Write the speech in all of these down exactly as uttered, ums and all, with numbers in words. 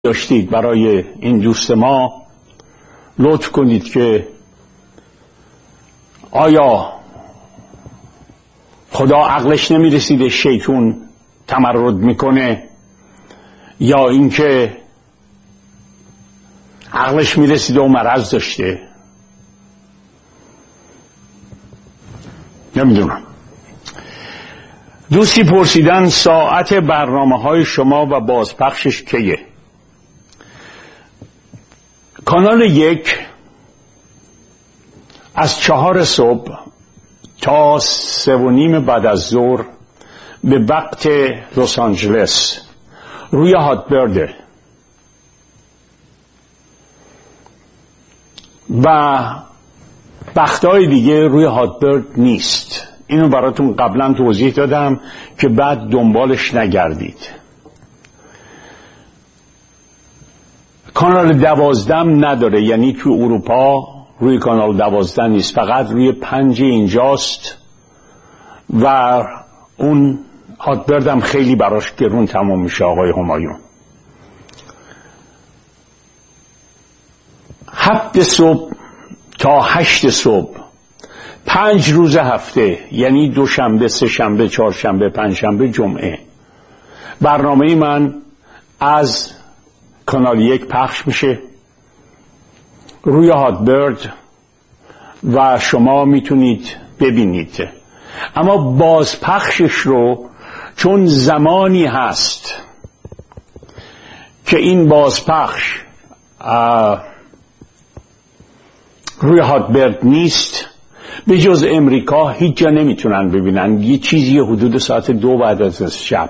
داشتید برای این دوست ما لطف کنید که آیا خدا عقلش نمیرسیده شیطون تمرد میکنه، یا اینکه عقلش میرسیده و مرض داشته؟ نمیدونم. دوستی پرسیدن ساعت برنامه های شما و بازپخشش کیه؟ کانال یک از چهار صبح تا سه و نیم بعد از ظهر به وقت لس آنجلس روی هاتبرده و وقتهای دیگه روی هاتبرد نیست. اینو براتون قبلا توضیح دادم که بعد دنبالش نگردید. کانال دوازدهم نداره، یعنی تو اروپا روی کانال دوازده نیست، فقط روی پنج اینجاست و اون هاتبرد هم خیلی براش گرون تمام میشه. آقای همایون هفت صبح تا هشت صبح پنج روز هفته، یعنی دوشنبه، سه شنبه، چهارشنبه، پنجشنبه، جمعه، برنامه من از کانال یک پخش میشه روی هاتبرد و شما میتونید ببینید. اما بازپخشش رو چون زمانی هست که این بازپخش روی هاتبرد نیست، به جز امریکا هیچ جا نمیتونن ببینن. یه چیزی حدود ساعت دو بعد از شب.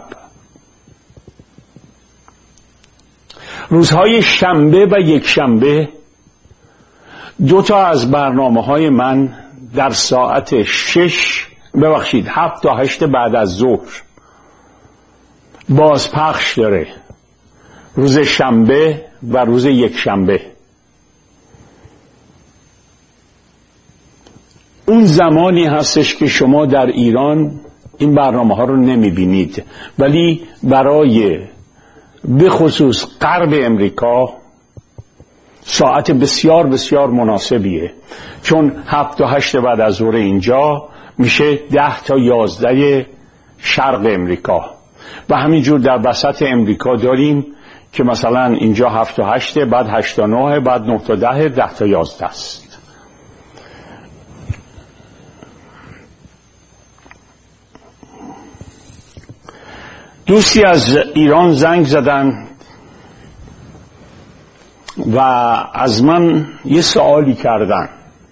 روزهای شنبه و یک شنبه دو تا از برنامه های من در ساعت شش ببخشید هفت تا هشت بعد از ظهر بازپخش داره، روز شنبه و روز یک شنبه. اون زمانی هستش که شما در ایران این برنامه ها رو نمی بینید، ولی برای به خصوص غرب امریکا ساعت بسیار بسیار مناسبیه، چون هفت تا هشت بعد از ظهر اینجا میشه ده تا یازده شرق امریکا و همینجور در وسط امریکا داریم که مثلا اینجا هفت تا هشت، بعد هشت تا نه، بعد نه تا ده، ده تا یازده است. دوستی از ایران زنگ زدن و از من یه سوالی کردن.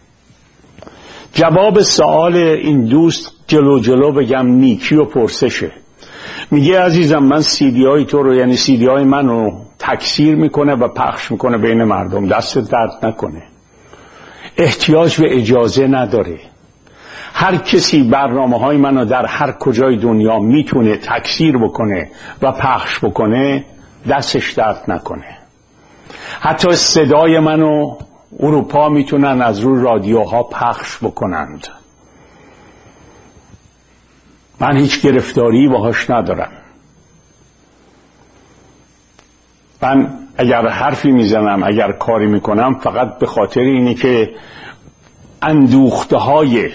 جواب سوال این دوست جلو جلو بگم نیکی و پرسشه. میگه عزیزم من سیدی های تو رو، یعنی سیدی های من رو تکثیر میکنه و پخش میکنه بین مردم. دست درد نکنه، احتیاج به اجازه نداره. هر کسی برنامه های منو در هر کجای دنیا میتونه تکثیر بکنه و پخش بکنه، دستش درد نکنه. حتی صدای منو اروپا میتونن از روی رادیوها پخش بکنند. من هیچ گرفتاری باهاش ندارم. من اگر حرفی میزنم، اگر کاری میکنم، فقط به خاطر اینه که اندوخته های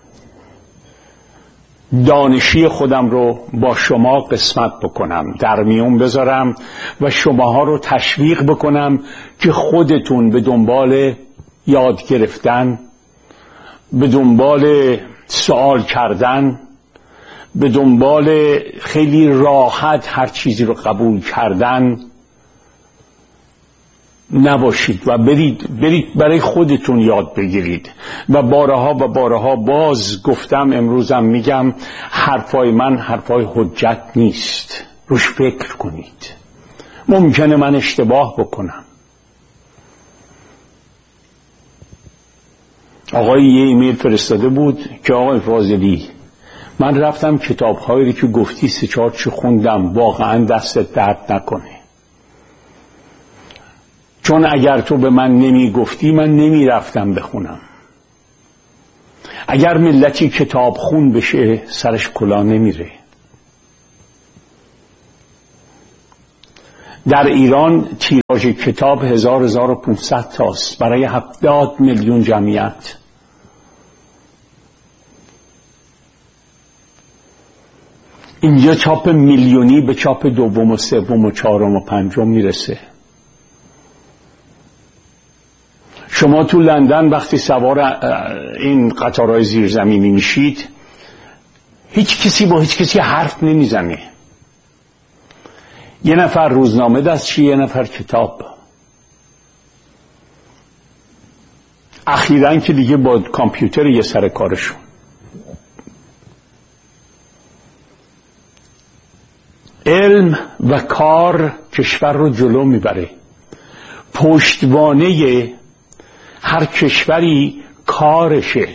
دانشی خودم رو با شما قسمت بکنم، در میون بذارم و شماها رو تشویق بکنم که خودتون به دنبال یاد گرفتن، به دنبال سوال کردن، به دنبال خیلی راحت هر چیزی رو قبول کردن نباشید و برید برید برای خودتون یاد بگیرید. و بارها و بارها باز گفتم، امروزم میگم، حرفای من حرفای حجت نیست. روش فکر کنید. ممکنه من اشتباه بکنم. آقای یه ایمیل فرستاده بود که آقای فاضلی من رفتم کتاب‌هایی که گفتی سه چهار چی خوندم، واقعا دستت درد نکنه، چون اگر تو به من نمی گفتی من نمی رفتم بخونم. اگر ملتی کتاب خون بشه سرش کلا نمیره. در ایران تیراژ کتاب هزار هزار و پونصد تاست برای هفتاد میلیون جمعیت. اینجا چاپ میلیونی به چاپ دوم و سوم و چهارم و پنجم میرسه. شما تو لندن وقتی سوار این قطارهای زیرزمینی میشید هیچ کسی با هیچ کسی حرف نمیزنه. یه نفر روزنامه دستشه، یه نفر کتاب. اخیراً که دیگه با کامپیوتر یه سر کارشون. علم و کار کشور رو جلو میبره. پشتوانه هر کشوری کارشه.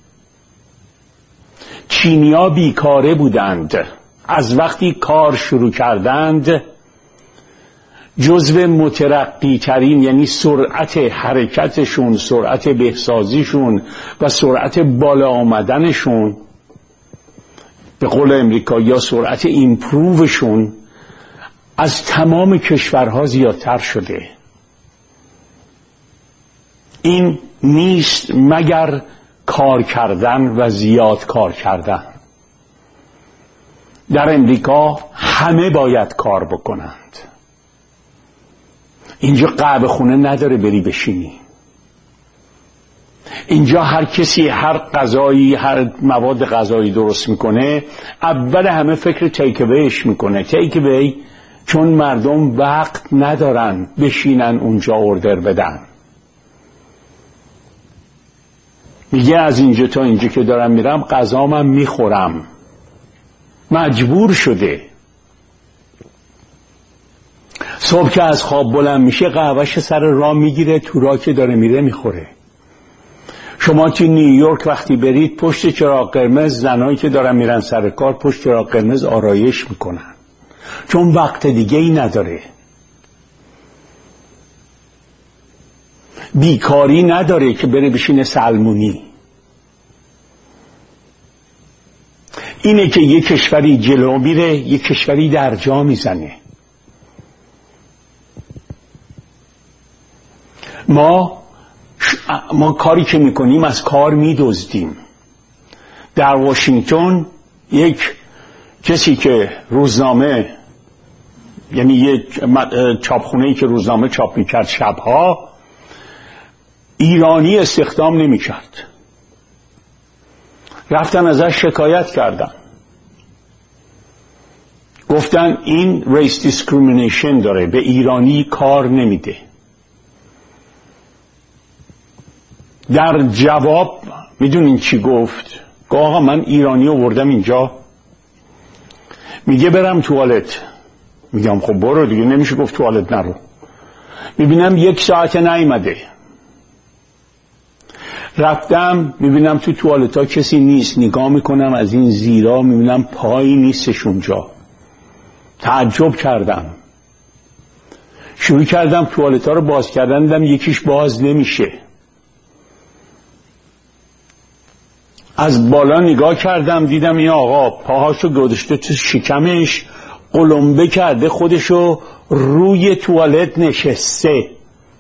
چینیا بیکاره بودند، از وقتی کار شروع کردند جزو مترقی ترین، یعنی سرعت حرکتشون، سرعت بهسازیشون و سرعت بالا آمدنشون، به قول امریکا یا سرعت ایمپرووشون از تمام کشورها زیادتر شده. این نیست مگر کار کردن و زیاد کار کردن. در امریکا همه باید کار بکنند. اینجا قهوه خونه نداره بری بشینی. اینجا هر کسی هر غذایی، هر مواد غذایی درست میکنه، اول همه فکر تیک اویش میکنه. تیک اوی چون مردم وقت ندارن بشینن اونجا اوردر بدن. میگه از اینجا تا اینجا که دارم میرم غذامم میخورم. مجبور شده. صبح که از خواب بلند میشه قهوهش سر راه میگیره، تو راه که داره میره میخوره. شما تو نیویورک وقتی برید پشت چراغ قرمز زنایی که دارن میرن سر کار پشت چراغ قرمز آرایش میکنن، چون وقت دیگه ای نداره. بیکاری نداره که بره بشینه سلمونی. اینه که یک کشوری جلو میره، یک کشوری در جا میزنه. ما ما کاری که میکنیم از کار میدزدیم. در واشنگتن یک کسی که روزنامه، یعنی یک چاپخونه‌ای که روزنامه چاپ میکرد شبها، ایرانی استخدام نمیکرد. رفتن ازش شکایت کردن، گفتن این ریس دیسکریمینیشن داره، به ایرانی کار نمیده. در جواب میدونین چی گفت؟ گفت آقا من ایرانی آوردم اینجا، میگه برم توالت. میگم خب برو دیگه، نمیشه گفت توالت نرو. میبینم یک ساعت نیامده. رفتم میبینم تو توالت ها کسی نیست، نگاه میکنم از این زیرا میبینم پایی نیستش اونجا. تعجب کردم، شروع کردم توالت ها رو باز کردن، دیدم یکیش باز نمیشه. از بالا نگاه کردم دیدم این آقا پاهاشو گذاشته تو شکمش، قلمبه کرده خودشو روی توالت نشسته.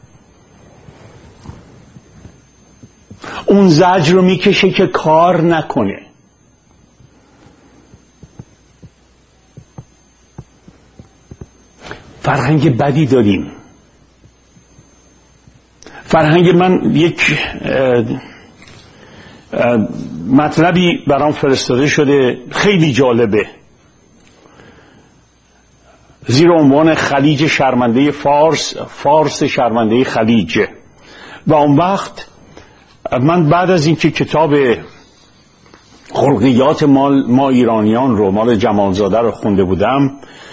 اون زجر رو میکشه که کار نکنه. فرهنگ بدی داریم. فرهنگ من یک اه اه مطلبی برام فرستاده شده خیلی جالبه، زیر عنوان خلیج شرمنده فارس، فارس شرمنده خلیج. و اون وقت من بعد از اینکه کتاب خلقیات مال ما ایرانیان رو، مال جمالزاده رو خونده بودم،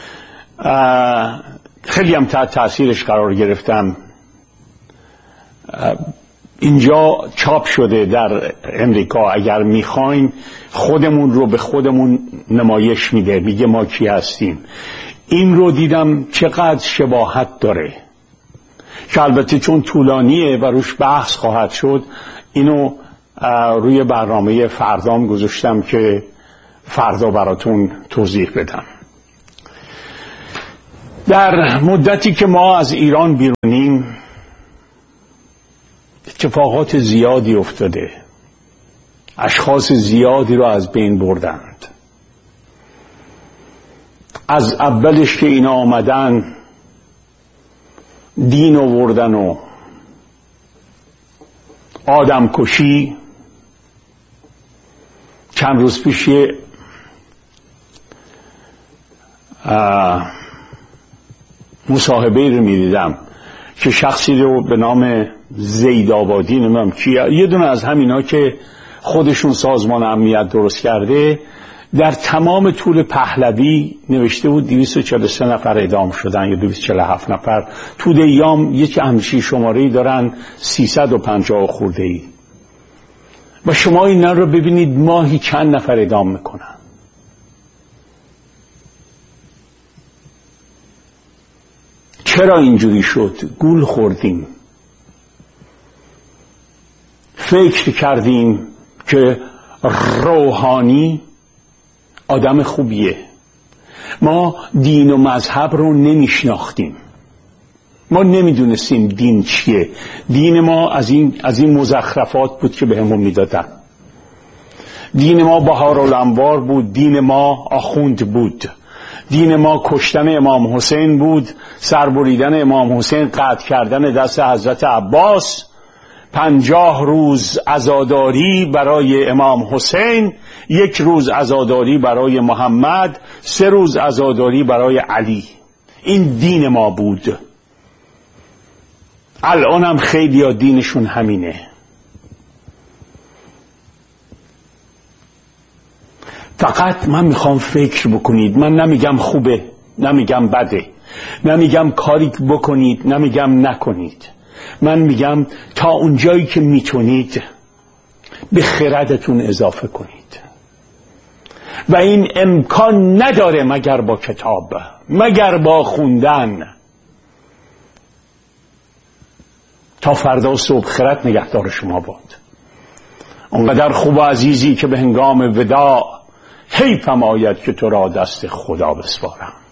خیلی هم تحت تأثیرش قرار گرفتم. اینجا چاپ شده در امریکا، اگر میخواین خودمون رو به خودمون نمایش میده، میگه ما کی هستیم. این رو دیدم چقدر شباهت داره، که البته چون طولانیه و روش بحث خواهد شد، اینو روی برنامه فردام گذاشتم که فردا براتون توضیح بدم. در مدتی که ما از ایران بیرونیم اتفاقات زیادی افتاده، اشخاص زیادی رو از بین بردند. از اولش که اینا آمدن دین آوردن و آدم کشی. چند روز پیش مصاحبه رو میدیدم که شخصی رو به نام زیدآبادی، نمیدونم کیه، یه دونه از همینا که خودشون سازمان امنیت درست کرده، در تمام طول پهلوی نوشته بود دویست و چهل و سه نفر اعدام شدن یا دویست و چهل و هفت نفر. تو ایام یک همچین شماره‌ای دارن سیصد و پنجاه خورده ای. و شما اینا رو ببینید ماهی چند نفر اعدام میکنن. چرا اینجوری شد؟ گول خوردیم، فکر کردیم که روحانی آدم خوبیه. ما دین و مذهب رو نمیشناختیم، ما نمیدونستیم دین چیه. دین ما از این از این مزخرفات بود که بهمون میدادن. دین ما بهارالانوار بود، دین ما آخوند بود، دین ما کشتن امام حسین بود، سربریدن امام حسین، قطع کردن دست حضرت عباس، پنجاه روز عزاداری برای امام حسین، یک روز عزاداری برای محمد، سه روز عزاداری برای علی. این دین ما بود. الان هم خیلی ها دینشون همینه. فقط من میخوام فکر بکنید. من نمیگم خوبه، نمیگم بده، نمیگم کاری بکنید، نمیگم نکنید. من میگم تا اونجایی که میتونید به خردتون اضافه کنید. و این امکان نداره مگر با کتاب، مگر با خوندن. تا فردا صبح خرد نگهدار شما باد. اونقدر خوب و عزیزی که به هنگام وداع حیفم آید که تو را دست خدا بسپارم.